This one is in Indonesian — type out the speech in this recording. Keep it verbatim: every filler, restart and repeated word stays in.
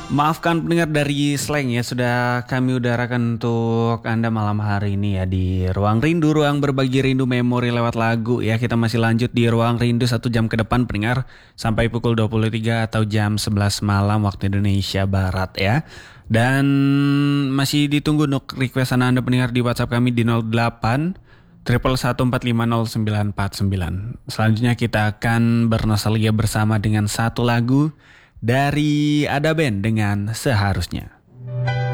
Maafkan pendengar dari Slang ya, sudah kami udarakan untuk Anda malam hari ini ya di Ruang Rindu, ruang berbagi rindu memori lewat lagu ya. Kita masih lanjut di Ruang Rindu satu jam ke depan pendengar sampai pukul dua puluh tiga atau jam sebelas malam waktu Indonesia Barat ya. Dan masih ditunggu untuk requestan Anda pendengar di WhatsApp kami di nol delapan triple satu empat lima nol sembilan empat sembilan. Selanjutnya kita akan bernostalgia bersama dengan satu lagu dari Ada Band dengan Seharusnya.